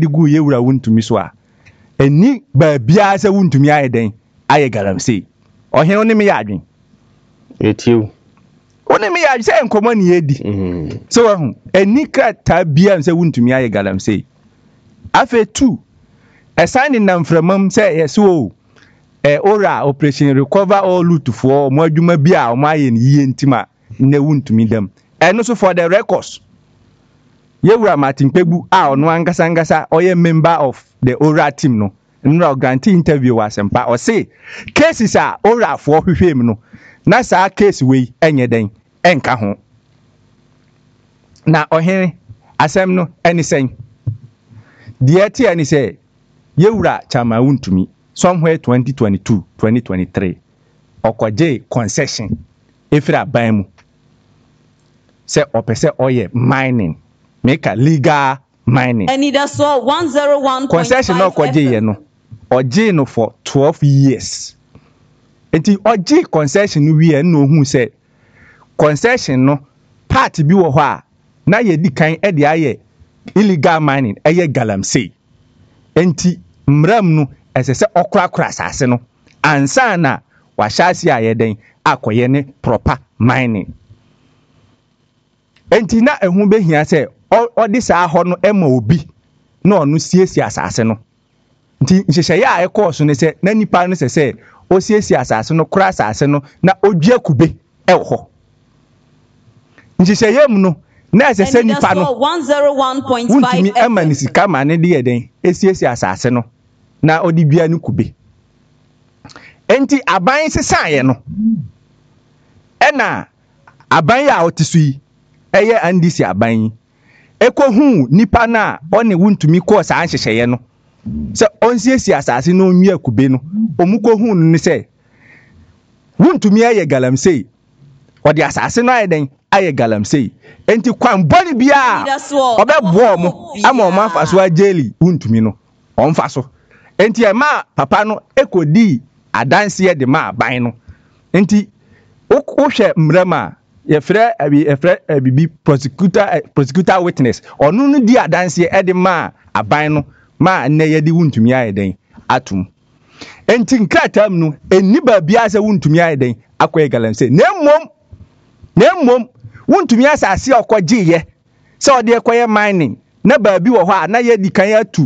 gu yewura wuntumi so a eni ba bia se wuntumi ayeden aye galamsey ohen oni me yadwen etiu oni me yadwen se enkomo ne yedi so eni krata bia se wuntumi aye galamsey afe 2 assign in namframam se yeso ora operation recover all loot for mo adwuma bia o ma ye ne yie ntima ne wuntumi dam eno so for the records Yewura Martin Pegbu ono angasa oye member of the Ora team no nra grant interview wasempa o say cases a Ora for hwehwem no na sa case we enye den enka ho na ohen asem no eni sen de ati ani say Yewura Chama wuntumi somewhere 2022-2023 okoje concession efira ban mu say opese oye mining make a legal mining. And it is 101. Concession no kwaje no. Oje no for 12 years. Enti oje concession we no hu say concession no part bi wo ho a na ye di kan e de aye illegal mining eye galamsey. Enti mram no esese okrakra asase no ansa na wa hyase aye den akoye ne proper mining. Enti na ehun behia say odi saa ho no ema obi na onu siesie asase no nti nhyehyeye a ekọ ne se na nipa no se o siesie asase no kura asase no na odua kube ewo ho nhyehyeye mu no na se nipa no 101.5 ema ni sika ma ne de yeden esiesie asase no na odi bia no kube enti aban sesaye no ena aban ya otisui eye andisi aban ekohu nipa na one wuntumi ko sa anhyehyeye no se onsiesie asase no onwi akube no omukohu no se wuntumi aye galamsey odi asase no ayeden aye galamsey enti kwan boni bia obebo mo ama o mafaso ajeli wuntumi no onfa so enti e ma papa no ekodi adanse de ma aban no enti wohwe mrama yefre bibi prosecutor witness onu no di adanse e de ma aban no ma na ye di wuntumi ayeden atum enti nkratam no eni ba bia se wuntumi ayeden akoye galamsey na mmom wuntumi asase okogiye se ode ekoye mining na ba bi wo ho a na ye di kan atu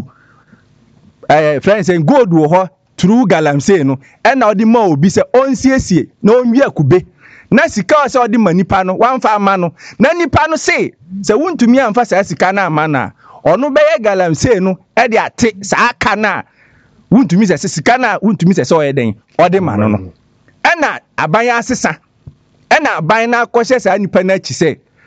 friends and gold wo ho through galamsey no e na ode ma obi se onsiesie na onwi akube na sika se odi manipa no wanfa ama no na nipa no se wuntumi amfa sa sika na ama na onu beye galamsey no e de ate sa aka na wuntumi se sika na wuntumi se oyeden odi ma no no na aban asesa na aban na akohye sa nipa na chi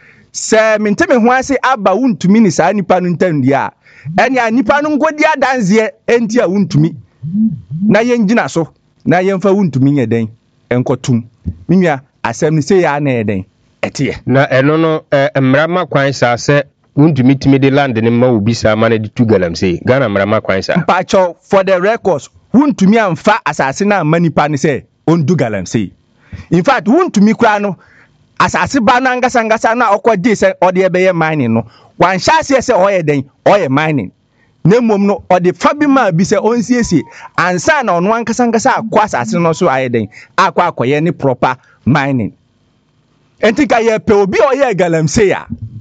se menteme ho ase aba wuntumi ni sa nipa no ntam dia ene nipa no ngodi adanze enti a wuntumi na yengina so na yemfa wuntumi nyeden enkotum minua asem ni say ya na eden etie na eno no mrama kwan sa se wuntumi timi de land ne ma obi sa ma na de tu galamsey Ghana mrama kwan sa pacho for the records wuntumi amfa asase na manipa ni say ondu galamsey in fact wuntumi kura no asase ba na ngasa na okodi se ode ebeye mining no wan hyase se oyeden oye mining nemom no ode fabima bi se onsiesie ansa na ono ankasa akwa asase no so ayeden akwa akoye ni proper mining entika ye pe obi oye galamsey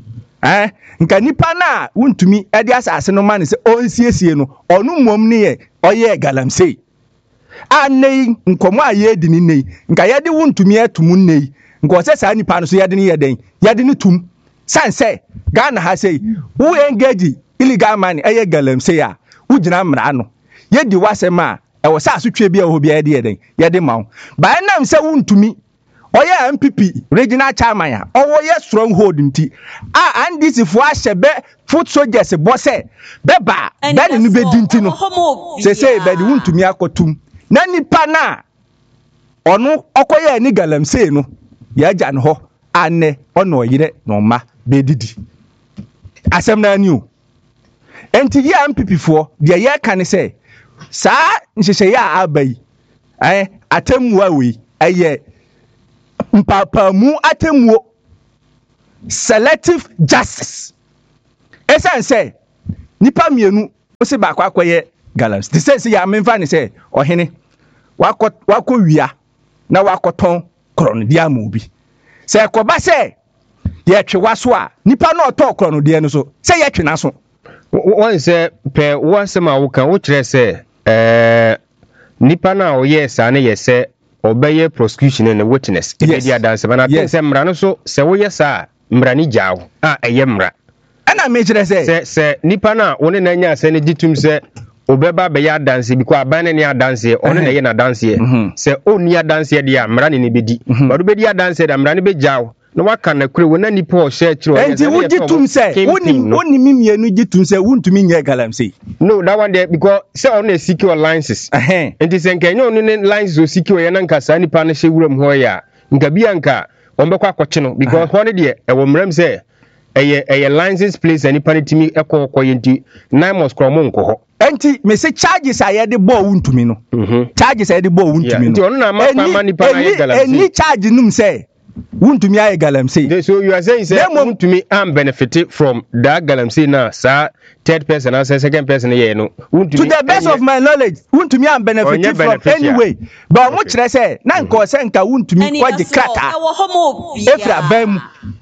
a nka nipa na wuntumi ede asase no ma ne se onsiesie no onu mom ne ye oye galamsey anei nkomo aye di ni nei nka ye de wuntumi atum nei nka ose sa nipa no so ye de ni yeden ye de ni tum sanse Ghana ha sei wo engage illegal mining eye galamsey a wugina mra no ye di wasema e wo sa asotwe bia ho bia de yeden ye de mawo ba nam se wuntumi oye MPP regional chairman ya owo ye stronghold nti andisi fo ahyebe foot soldiers bose beba be ni be dinti no se be di wuntumi akotum na nipa na onu okoye ni galamsey no ya ja no ho ane ono yire no ma be didi asem na ani o enti ya MPP fo de ye kan se sa nhyehyeye a abai atemu awi aye mpapamu atemuo selective justice esan say nipa mienu Osi ba kwa ye galamsey. The say ya memfa ne say ohene wakọ wia na wakọton kronodi amobi. Say ekoba say ye twe waso a nipa na oto kronodi no so say ye twe na so. One say pe wasema wo kan wo kire say nipa na o yes ane ye say obeye prosecution and witness media dance bana think say mra no so say wo yes a mra ni jaw eye mra ana me kire say nipa na woni na nya say ne gitum say obeba be ya dance because abane ne dance ono na ye na dance say oni ya dance dia mra ne bedi bado bedi ya dance da mra ne be jaw no waka na kure wona nipa o share kire o enti wo gitum say woni mimienu gitum say wuntumi nye galamsey. No, that one there because say on the secure licenses enti say nka nyo ne license o secure ye na nka sa nipa na hye wuram ho ya nka bia nka on be kwa kwache no because one there e wo mram say eye license place ani panitimi ekọ yenti 9 months kromo nko ho enti me say charges aye de bo wuntumi no charges aye de bo wuntumi no enti on na ma pa nipa na ye galamsey any charge num say wuntumi aye galamsey. So you are saying say wuntumi am benefit from that galamsey na sa third person and second person here no wuntumi to the best of my knowledge wuntumi am benefit from anyway but mo kire say na nko say nka wuntumi kwaje krata efra bam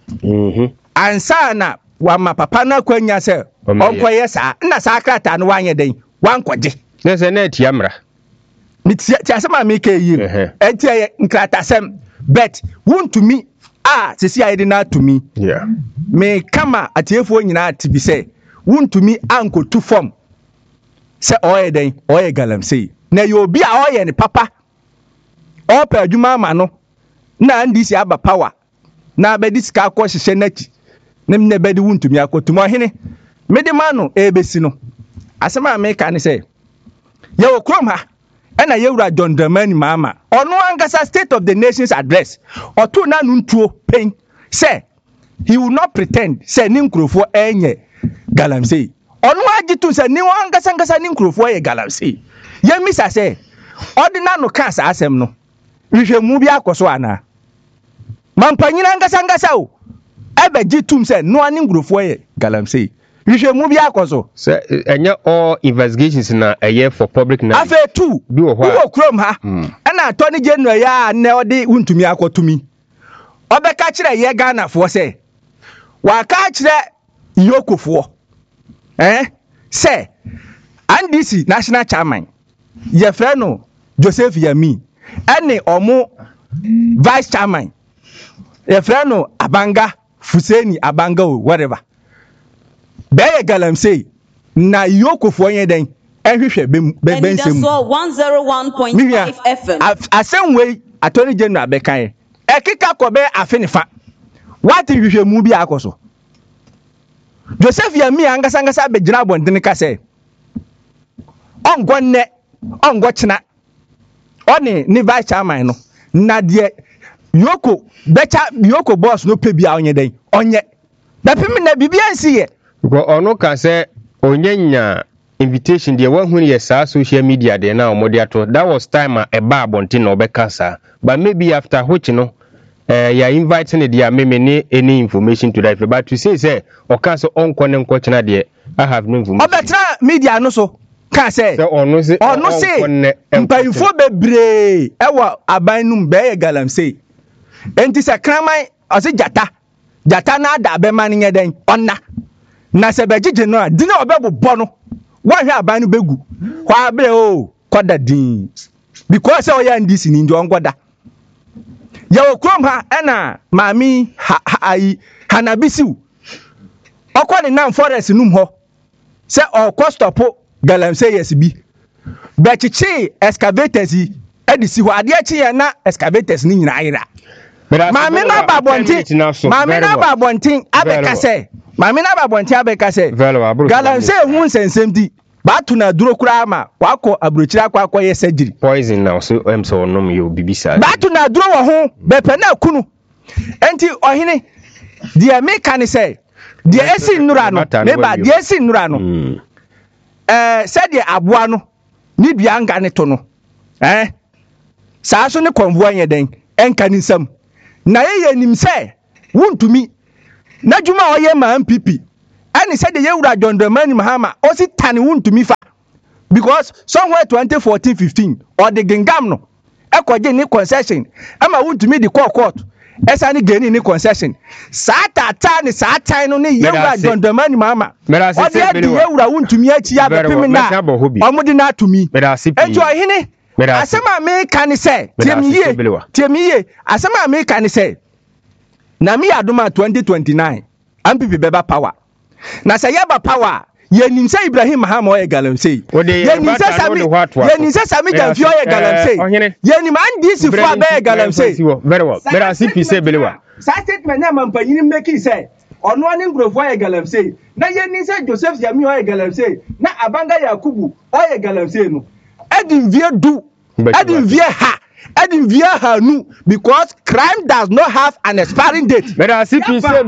ansa na wa ma papa na kwanya say onkoye sa na sa krata no wanye den wankwaje na say na etiamra ti asema me ke yi etie nkrata sem bet wuntumi sisi ayede na tumi me kama atiefo nyina tibi say wuntumi anko tu form say oyeden oye galamsey na ye obi a oye ne papa opa adwuma ma no na ndisi aba power na bedi sika akọ hihye nachi nem ne bedi wuntumi akotum ohene mede ma no ebesi no asema me ka ne say ye okrom ha ena yewura John Dramani Mahama ono angasa State of the Nations address oto na ntuo pen say he will not pretend say ni nkrofo enye galamsey ono agitu say ni angasa ni nkrofo ye galamsey ye misa say ordinary no ka sa asem no hwehwemu bi akoso ana mampanyina angasa o ebe gitum say no ani nkrofo ye galamsey hwehwemu bi akoso say enye all investigations na aye for public now afa tu bi wo krom ha na atoni general ya na odi wuntumi akotumi obeka kire ye Ghana fo say wa ka kire yokofo say NDC national chairman ye frɛ no Joseph Yami ene omo vice chairman ye frɛ no Abanga Fuseni Abanga o whatever beye galamsey na yokofo yen den ehwehwe bensem 101.5 FM asem we attorney general bekan ekika kobe afinifa what hwehwemu bi akoso Joseph Yami angasa be gina bondene ka say ongonne ongochina oni ni vice chairman no na de yoko boss no pe bia onye den onye da pimi na bibia nsiye because ono ka say onyenya invitation de one when yes social media de na omodi ato that was time a ba bonti na obeka sa but maybe after which no ya inviting the ameme any information to that but to say o ka so onko ne nko chena de I have no information obetra media no so ka say ono say mpayifo bebre ewo abanum be ye galamsey enti se kraman o se jata na da be man nye den onna na se begije no di na obebo no wa hwe aban no begu kwa abre o koda din because o ya ndisi ni njo ngoda ya okrom ha ena mami hanabisiu okọ ni nam forest num ho se o stop galamsey yes bi bechichi excavators edisi ho ade achi ya na excavators ni nyina ayira mami na babontin abeka se mami na babontin abeka se galamsey hu nsensem di batu na duro kura ma kwako abrochira kwako ye surgery poison now so so onom ye obibisa batu na duro wo ho bepe na kunu enti ohene de make ne say de esi nnura no meba de esi nnura no said de aboa no ni bia nga ne to no saa so ne convoy ye den enka ni nsam na ye nim say wuntumi na djuma oye ma MPP and said the Yura John Dramani Mahama, also tani won't to me fa. Because somewhere 2014-15 or the Gengamno, Echo Jenny concession, Emma won't to me the court. As any gain in the concession. Sata Tani Sata no Yura John Dramani Mahama. But I said the Yura won't to me at Yabimina, Omodina to me. But I see Hine. Asama me can say, Timmy, Asama me can say. Nami Aduma 2029, MPP Beba power. Na sayaba power. Yenim say Ibrahim Mahama o galam say. Yenim say Sami Jamfio o galam say. Yenim andisi fo ba galam say. Very well. Better CP say belewa. Sa statement na mampanyin make say. Ono ani ngrofo o galam say. Na yenim say Joseph Yami o galam say. Na Abanga Yakubu o galam say no. Edin vie do. Edin vie ha. Edin via her nu because crime does not have an expiring date. But I see people say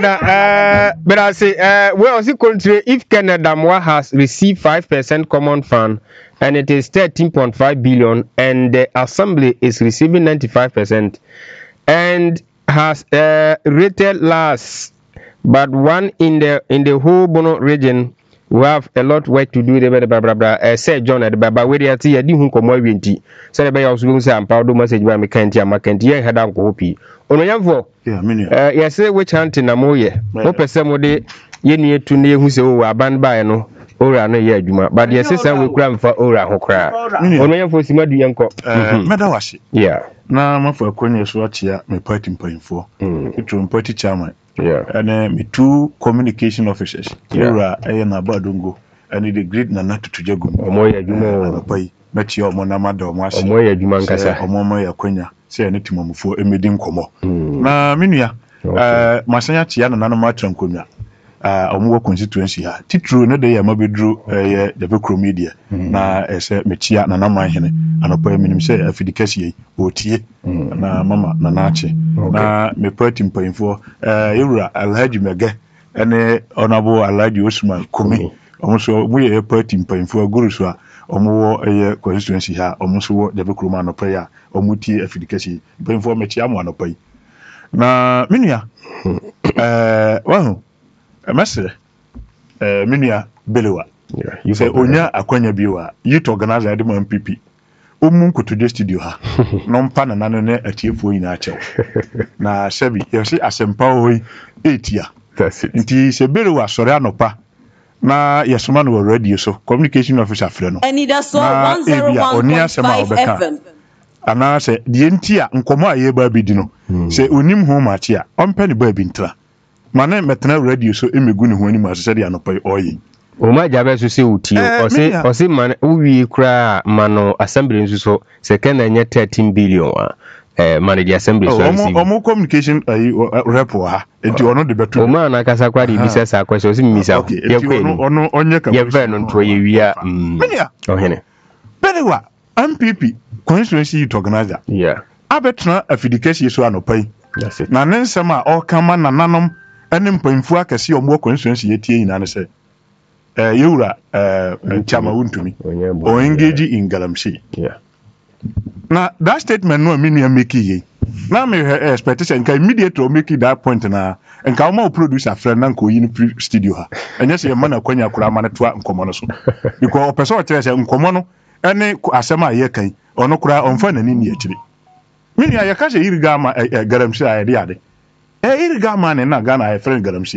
but I say well see country if Canada Moa has received 5% common fund and it is 13.5 billion and the assembly is receiving 95% and has rated last but one in the whole Bono region. We have a lot of work to do. Say John at the Baba, where they are here, do come winty. Say the Bay also say, I'm proud of message by McKenty and McKenty. Had Uncle Hopi. On a young for, yes, say which hunting a moye. Hope some day, ye near to near who say, oh, a band by no, or no, yeah, Juma. But the assistant will cram for Ora who cry. On a young for Simadi Uncle. Madawashi. Yeah. Now, my for Quenius watch here, my party point for it will party chairman. Yeah. And me 2 communication officers. Ura ayana badungo. And the great Nana to Jagu. Omoya Jumo Pai. Met your monamado Mashi. Omoya Jumankasa. Omoya Quenya. Say anything for a meeting como. Na minia. Masanya Tiana Nana Matran Kunya. Omo constituency ha. Titru no de yamabedru the Becro media. Na ese metia Nana Mahene. Anopa minim say afidikasi otie. Na mama na nache. Na me party mpanyfo Ewura Alhaji Mege ene Honorable Alhaji Osman Kumi omuso mu ye party mpanyfo aguru so a omo ye constituency ha omuso wo de bekroma no prayer omuti afidikasi mpanyfo metia mo anopai na minua wahu mesre minua belewa say onya akwanya biwa youth organizer de MPP omun kotoje studio ha no mpa na nano ne atiefo ina achew na sebi yesi asempa hoyi etia that's it nti se bere wa sore anopa na yesoma no radio so communication officer frɛ no and ida so 101.5 FM ana se die ntia nkomo aye ba bidi no se onim ho machi a ompa ne ba bi ntra mane metena radio so emegu ne ho ani ma se de anopa oyi Oma jabe so se uti o se man uwi kra mano assembly nso so se ken na nye 13 billion manage assembly so omo communication rep ha enti ono de betu oma na kasa kwa di bisa sa kwese o se misa ye kwe ono onye ka ye ve no nto ye wia ohene berewa MPP constituency youth organizer yeah abetna afidikasi so anopai that's it na nensema o kama na nanom ene mpamfu akase omo constituency yetie ina ne se Yura chama untumi or engage in Galamsey. Yeah. Now that statement no mean make ye. Now me expectation can immediately make that point na and can more produce a friend and in studio ha. And yes your man akwanya kura man to nkomo no so. Because person tell say nkomo no ene asema ye kan ono kura onfa nani ni akiri. Mini ya ka say iriga ma Galamsey ayade ade. Iriga ma na Ghana friend Galamsey.